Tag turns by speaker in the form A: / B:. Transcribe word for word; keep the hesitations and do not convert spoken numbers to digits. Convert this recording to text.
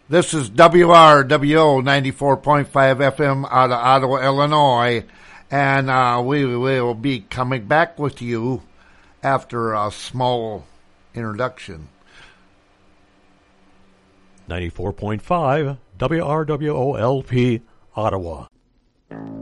A: This is W R W O ninety-four point five F M out of Ottawa, Illinois, and uh, we will be coming back with you after a small introduction.
B: ninety-four point five W R W O L P, Ottawa.